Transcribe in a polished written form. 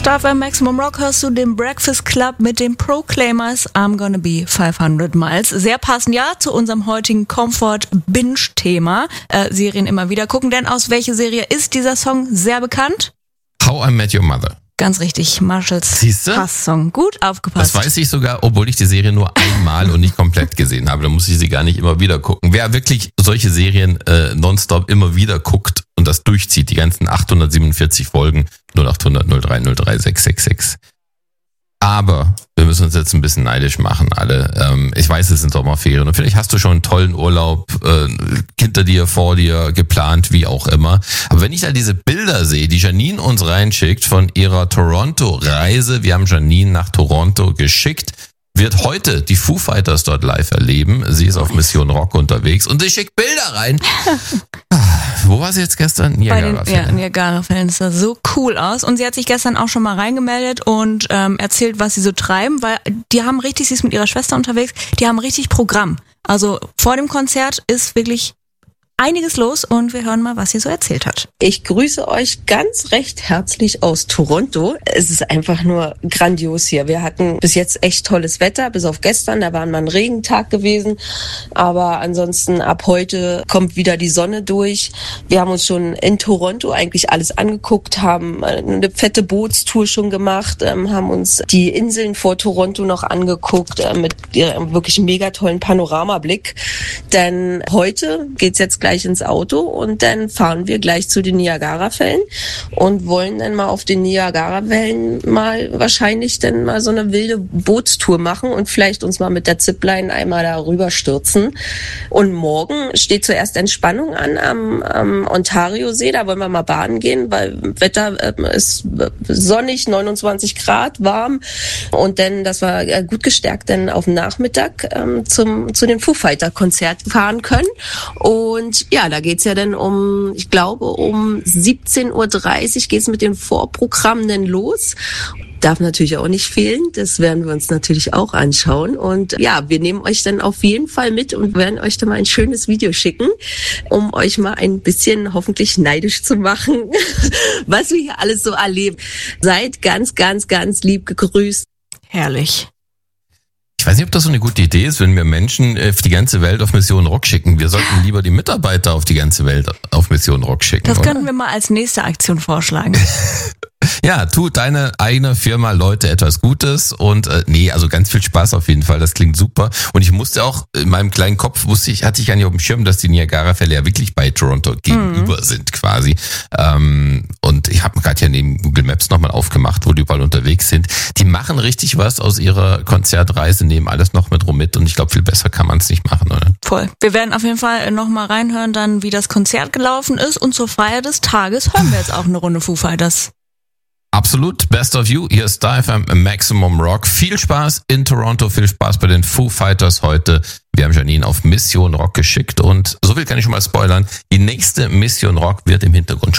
Star FM Maximum Rock hörst du den Breakfast Club mit den Proclaimers I'm Gonna Be 500 Miles. Sehr passend ja zu unserem heutigen Comfort-Binge-Thema. Serien immer wieder gucken, denn aus welcher Serie ist dieser Song sehr bekannt? How I Met Your Mother. Ganz richtig, Marshalls Passsong. Gut aufgepasst. Das weiß ich sogar, obwohl ich die Serie nur einmal und nicht komplett gesehen habe. Da muss ich sie gar nicht immer wieder gucken. Wer wirklich solche Serien nonstop immer wieder guckt und das durchzieht, die ganzen 847 Folgen, 0800 03 03 666. Aber wir müssen uns jetzt ein bisschen neidisch machen, alle. Ich weiß, es sind Sommerferien und vielleicht hast du schon einen tollen Urlaub hinter dir, vor dir geplant, wie auch immer. Aber wenn ich da diese Bilder sehe, die Janine uns reinschickt von ihrer Toronto-Reise, wir haben Janine nach Toronto geschickt, wird heute die Foo Fighters dort live erleben. Sie ist auf Mission Rock unterwegs und sie schickt Bilder rein. Wo war sie jetzt gestern? Niagara-Fällen. Das sah so cool aus. Und sie hat sich gestern auch schon mal reingemeldet und erzählt, was sie so treiben, weil sie ist mit ihrer Schwester unterwegs, die haben richtig Programm. Also vor dem Konzert ist wirklich einiges los und wir hören mal, was sie so erzählt hat. Ich grüße euch ganz recht herzlich aus Toronto. Es ist einfach nur grandios hier. Wir hatten bis jetzt echt tolles Wetter, bis auf gestern, da war mal ein Regentag gewesen. Aber ansonsten ab heute kommt wieder die Sonne durch. Wir haben uns schon in Toronto eigentlich alles angeguckt, haben eine fette Bootstour schon gemacht, haben uns die Inseln vor Toronto noch angeguckt, mit ihrem wirklich mega tollen Panoramablick. Denn heute geht's jetzt gleich ins Auto und dann fahren wir gleich zu den Niagara-Fällen und wollen dann mal auf den Niagara-Wellen mal wahrscheinlich dann mal so eine wilde Bootstour machen und vielleicht uns mal mit der Zipline einmal darüber stürzen. Und morgen steht zuerst Entspannung an am Ontario-See, da wollen wir mal baden gehen, weil Wetter ist sonnig, 29 Grad, warm und dann, dass wir gut gestärkt dann auf den Nachmittag zu den Foo Fighter-Konzert fahren können. Und ja, da geht's ja dann um 17:30 Uhr geht's mit den Vorprogrammen dann los. Darf natürlich auch nicht fehlen, das werden wir uns natürlich auch anschauen. Und ja, wir nehmen euch dann auf jeden Fall mit und werden euch dann mal ein schönes Video schicken, um euch mal ein bisschen hoffentlich neidisch zu machen, was wir hier alles so erleben. Seid ganz, ganz, ganz lieb gegrüßt. Herrlich. Ich weiß nicht, ob das so eine gute Idee ist, wenn wir Menschen auf die ganze Welt auf Mission Rock schicken. Wir sollten lieber die Mitarbeiter auf die ganze Welt auf Mission Rock schicken. Das können wir mal als nächste Aktion vorschlagen. Ja, tu deine eigene Firma, Leute, etwas Gutes und also ganz viel Spaß auf jeden Fall, das klingt super. Und ich musste auch, in meinem kleinen Kopf hatte ich ja nicht auf dem Schirm, dass die Niagara-Fälle ja wirklich bei Toronto gegenüber sind quasi. Und ich habe gerade ja neben Google Maps nochmal aufgemacht, wo die überall unterwegs sind. Die machen richtig was aus ihrer Konzertreise, nehmen alles noch mit rum mit und ich glaube, viel besser kann man es nicht machen, oder? Voll. Wir werden auf jeden Fall nochmal reinhören, dann wie das Konzert gelaufen ist und zur Feier des Tages hören wir jetzt auch eine Runde Foo Fighters. Absolut, Best of You, hier ist Star FM Maximum Rock. Viel Spaß in Toronto, viel Spaß bei den Foo Fighters heute. Wir haben Janine auf Mission Rock geschickt und so viel kann ich schon mal spoilern. Die nächste Mission Rock wird im Hintergrund